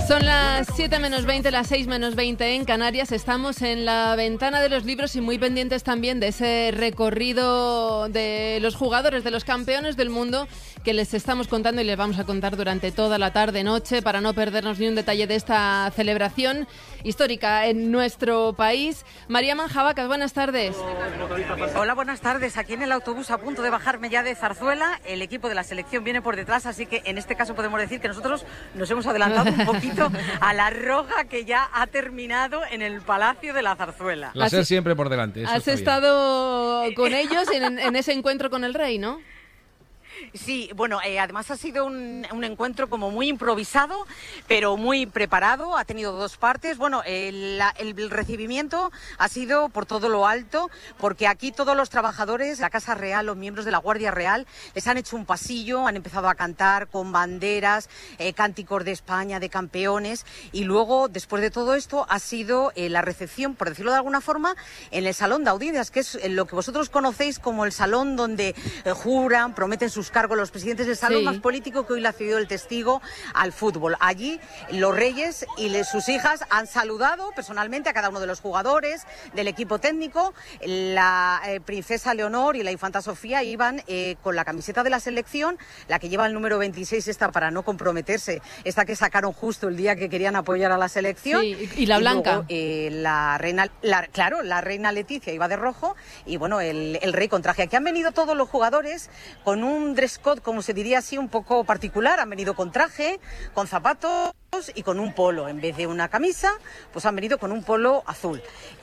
Son las 7 menos 20, las 6 menos 20 en Canarias. Estamos en la ventana de los libros y muy pendientes también de ese recorrido de los jugadores, de los campeones del mundo que les estamos contando y les vamos a contar durante toda la tarde-noche para no perdernos ni un detalle de esta celebración histórica en nuestro país. María Manjabacas, buenas tardes. Hola, buenas tardes. Aquí en el autobús a punto de bajarme ya de Zarzuela. El equipo de la selección viene por detrás, así que en este caso podemos decir que nosotros nos hemos adelantado un poquito a la roja que ya ha terminado en el Palacio de la Zarzuela. La SER siempre por delante. Has estado con ellos en ese encuentro con el rey, ¿no? Sí, bueno, además ha sido un encuentro como muy improvisado, pero muy preparado, ha tenido dos partes. Bueno, el recibimiento ha sido por todo lo alto, porque aquí todos los trabajadores, la Casa Real, los miembros de la Guardia Real, les han hecho un pasillo, han empezado a cantar con banderas, cánticos de España, de campeones, y luego, después de todo esto, ha sido la recepción, por decirlo de alguna forma, en el Salón de Audiencias, que es lo que vosotros conocéis como el salón donde juran, prometen sus cargos los presidentes del salón más político que hoy le ha cedido el testigo al fútbol. Allí los reyes y sus hijas han saludado personalmente a cada uno de los jugadores del equipo técnico. La princesa Leonor y la infanta Sofía iban con la camiseta de la selección, la que lleva el número 26, esta para no comprometerse, esta que sacaron justo el día que querían apoyar a la selección. Sí, y la blanca. Luego, la reina Leticia iba de rojo y bueno, el rey con traje. Aquí han venido todos los jugadores con un dress code, como se diría así, un poco particular. Han venido con traje, con zapatos y con un polo. En vez de una camisa, pues han venido con un polo azul.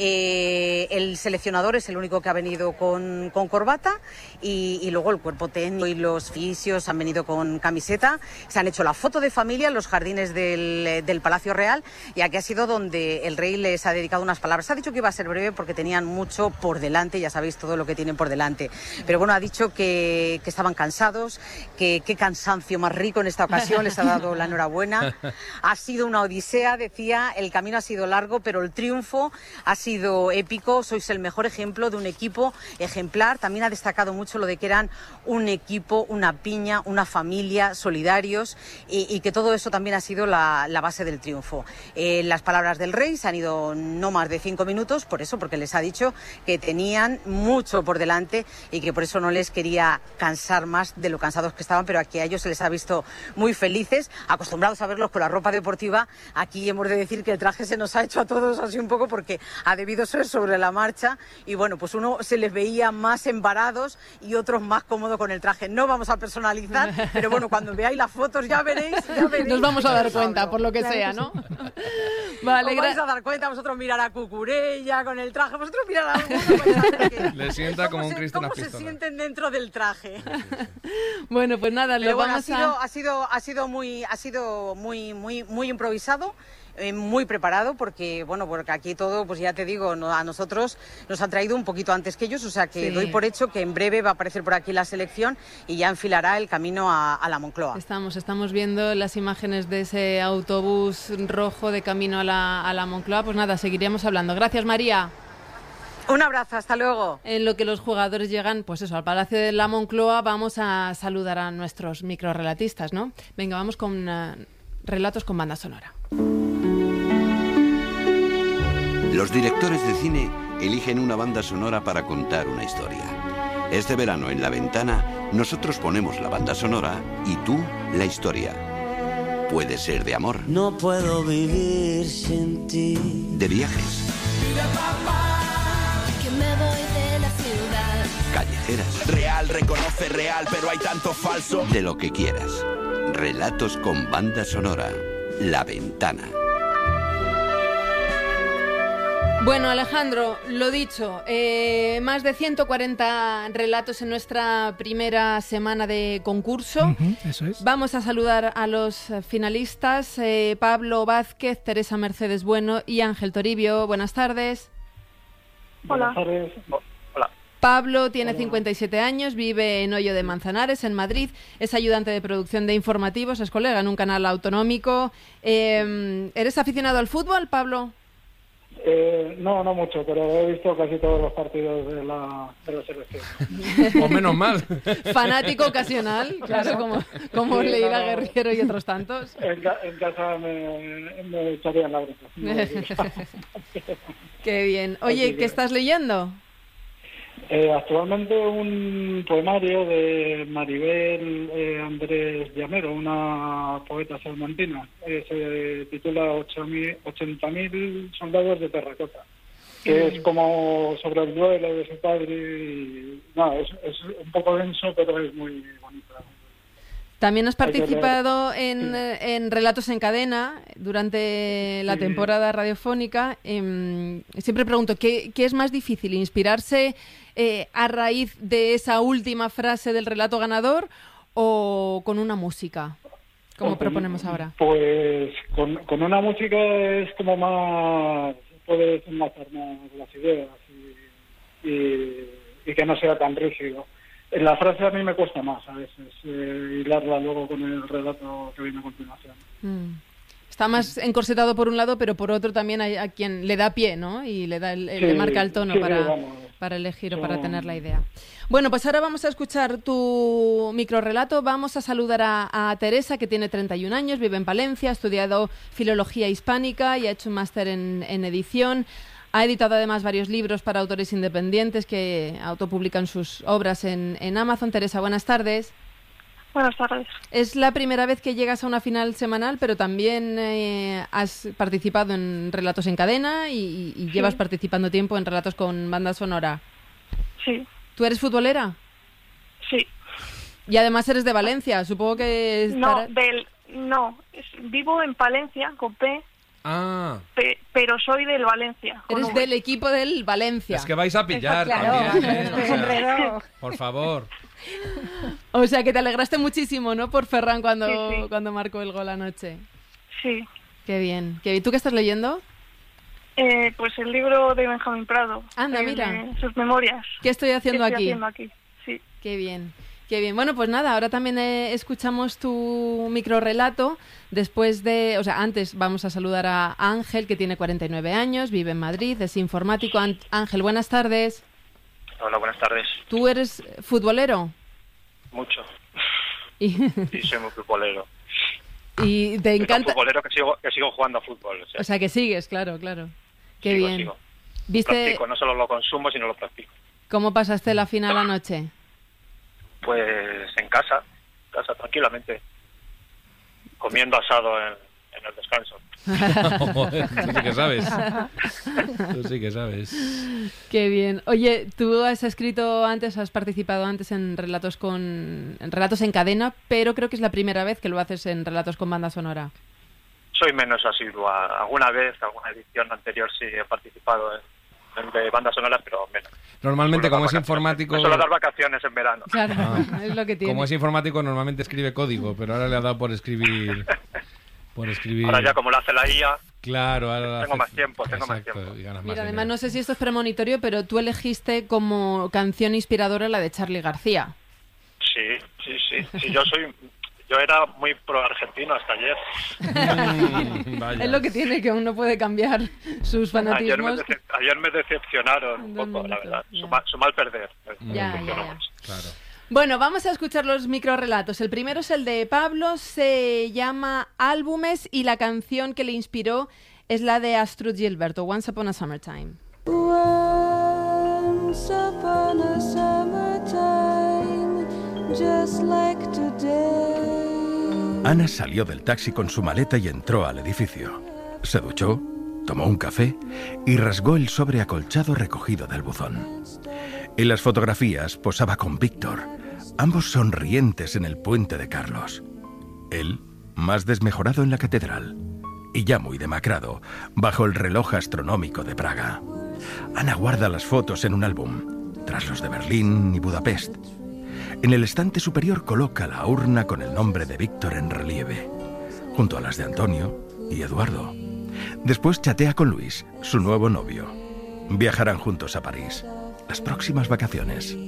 El seleccionador es el único que ha venido con corbata y luego el cuerpo técnico y los fisios han venido con camiseta. Se han hecho la foto de familia en los jardines del Palacio Real y aquí ha sido donde el rey les ha dedicado unas palabras. Ha dicho que iba a ser breve porque tenían mucho por delante, ya sabéis todo lo que tienen por delante. Pero bueno, ha dicho que estaban cansados, que qué cansancio más rico en esta ocasión, les ha dado la enhorabuena. Ha sido una odisea, decía, el camino ha sido largo, pero el triunfo ha sido épico. Sois el mejor ejemplo de un equipo ejemplar. También ha destacado mucho lo de que eran un equipo, una piña, una familia, solidarios y que todo eso también ha sido la base del triunfo. Las palabras del rey se han ido no más de 5 minutos, por eso, porque les ha dicho que tenían mucho por delante y que por eso no les quería cansar más de lo cansados que estaban, pero aquí a ellos se les ha visto muy felices, acostumbrados a verlos con la ropa deportiva. Aquí hemos de decir que el traje se nos ha hecho a todos así un poco porque ha debido ser sobre la marcha y bueno, pues uno se les veía más embarados y otros más cómodos con el traje. No vamos a personalizar, pero bueno, cuando veáis las fotos ya veréis. Nos vamos a dar cuenta, por lo que sea, ¿no? Vale, os vais a dar cuenta, vosotros mirar a Cucurella con el traje, vosotros mirar a alguno. Le sienta como un Cristo una pistola. ¿Cómo se sienten dentro del traje? Bueno, pues nada, pero bueno, ha sido muy improvisado, muy preparado, porque aquí todo, pues ya te digo, a nosotros nos han traído un poquito antes que ellos, o sea que doy por hecho que en breve va a aparecer por aquí la selección y ya enfilará el camino a la Moncloa. Estamos viendo las imágenes de ese autobús rojo de camino a la Moncloa. Pues nada, seguiremos hablando. Gracias, María. Un abrazo, hasta luego. En lo que los jugadores llegan, pues eso, al Palacio de la Moncloa, vamos a saludar a nuestros microrelatistas, ¿no? Venga, vamos con relatos con banda sonora. Los directores de cine eligen una banda sonora para contar una historia. Este verano en La Ventana, nosotros ponemos la banda sonora y tú la historia. Puede ser de amor. No puedo vivir sin ti. De viajes. Mira, papá, que me voy de la ciudad. Callejeras. Real, reconoce real, pero hay tanto falso. De lo que quieras. Relatos con banda sonora. La Ventana. Bueno, Alejandro, lo dicho, más de 140 relatos en nuestra primera semana de concurso. Eso es. Vamos a saludar a los finalistas, Pablo Vázquez, Teresa Mercedes Bueno y Ángel Toribio. Buenas tardes. Hola. Buenas tardes. Hola. Pablo tiene 57 años, vive en Hoyo de Manzanares, en Madrid, es ayudante de producción de informativos, es colega en un canal autonómico. ¿Eres aficionado al fútbol, Pablo? No mucho, pero he visto casi todos los partidos de la selección. O menos mal. Fanático ocasional, claro, como Sí, Leila Guerriero y otros tantos. En casa me echarían la brisa. Qué bien. Oye, ¿qué estás leyendo? Actualmente un poemario de Maribel Andrés Llamero, una poeta salmantina. Se titula 80.000 soldados de terracota, que es como sobre el duelo de su padre. Y, es un poco denso, pero es muy bonito. También has participado en Relatos en Cadena durante la temporada radiofónica. Siempre pregunto, ¿qué es más difícil? ¿Inspirarse a raíz de esa última frase del relato ganador o con una música, como proponemos ahora? Pues con una música es como más... puedes enlazar más las ideas y que no sea tan rígido. La frase a mí me cuesta más a veces, hilarla luego con el relato que viene a continuación. Está más encorsetado por un lado, pero por otro también hay a quien le da pie, ¿no? Y le da le marca el tono para elegir o para tener la idea. Bueno, pues ahora vamos a escuchar tu microrrelato. Vamos a saludar a Teresa, que tiene 31 años, vive en Palencia, ha estudiado Filología Hispánica y ha hecho un máster en edición. Ha editado además varios libros para autores independientes que autopublican sus obras en Amazon. Teresa, buenas tardes. Buenas tardes. Es la primera vez que llegas a una final semanal, pero también has participado en Relatos en Cadena y llevas participando tiempo en Relatos con banda sonora. Sí. ¿Tú eres futbolera? Sí. Y además eres de Valencia, supongo que... Vivo en Palencia, con P. Ah. Pero soy del Valencia. Eres del equipo del Valencia. Es que vais a pillar también, O sea, por favor. O sea, que te alegraste muchísimo, ¿no? Por Ferran cuando marcó el gol anoche. Sí. Qué bien. ¿Tú qué estás leyendo? Pues el libro de Benjamín Prado. Anda, mira. Sus memorias. ¿Qué estoy haciendo aquí? Sí. Qué bien. Qué bien. Bueno, pues nada, ahora también escuchamos tu microrrelato. Antes vamos a saludar a Ángel, que tiene 49 años, vive en Madrid, es informático. Ángel, buenas tardes. Hola, buenas tardes. ¿Tú eres futbolero? Mucho. Sí, soy muy futbolero. ¿Y te encanta? Soy futbolero que sigo jugando a fútbol. O sea, que sigues, claro. Qué bien. Sigo. ¿Viste? Practico, no solo lo consumo, sino lo practico. ¿Cómo pasaste la final anoche? Pues en casa, tranquilamente, comiendo asado en el descanso. Tú sí que sabes. Qué bien. Oye, tú has participado antes en Relatos en Cadena, pero creo que es la primera vez que lo haces en Relatos con banda sonora. Soy menos asiduo. Alguna edición anterior sí he participado de bandas sonoras, pero menos. Normalmente, como es informático... Me suelo dar vacaciones en verano. Claro, es lo que tiene. Como es informático, normalmente escribe código, pero ahora le ha dado por escribir... Ahora ya, como lo hace la IA... Claro, ahora tengo más tiempo. Mira, además, no sé si esto es premonitorio, pero tú elegiste como canción inspiradora la de Charly García. Sí. Yo era muy pro argentino hasta ayer. Es lo que tiene, que uno puede cambiar sus fanatismos. Ayer me decepcionaron un poco, la verdad. Su mal perder. Ya. Claro. Bueno, vamos a escuchar los microrrelatos. El primero es el de Pablo, se llama Álbumes y la canción que le inspiró es la de Astrud Gilberto, Once Upon a Summertime. Once upon a summertime, just like today. Ana salió del taxi con su maleta y entró al edificio. Se duchó, tomó un café y rasgó el sobre acolchado recogido del buzón. En las fotografías posaba con Víctor, ambos sonrientes en el puente de Carlos. Él, más desmejorado en la catedral, y ya muy demacrado, bajo el reloj astronómico de Praga. Ana guarda las fotos en un álbum, tras los de Berlín y Budapest. En el estante superior coloca la urna con el nombre de Víctor en relieve, junto a las de Antonio y Eduardo. Después chatea con Luis, su nuevo novio. Viajarán juntos a París, las próximas vacaciones.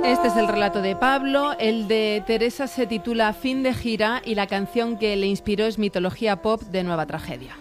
Este es el relato de Pablo, el de Teresa se titula Fin de gira y la canción que le inspiró es Mitología Pop de Nueva Tragedia.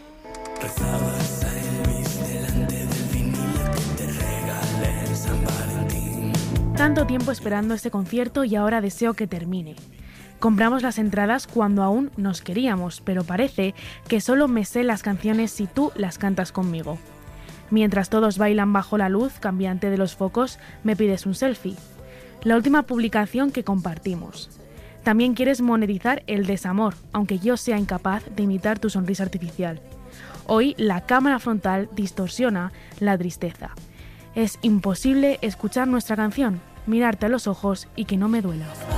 Tanto tiempo esperando este concierto y ahora deseo que termine. Compramos las entradas cuando aún nos queríamos, pero parece que solo me sé las canciones si tú las cantas conmigo. Mientras todos bailan bajo la luz cambiante de los focos, me pides un selfie. La última publicación que compartimos. También quieres monetizar el desamor, aunque yo sea incapaz de imitar tu sonrisa artificial. Hoy la cámara frontal distorsiona la tristeza. Es imposible escuchar nuestra canción, mirarte a los ojos y que no me duela.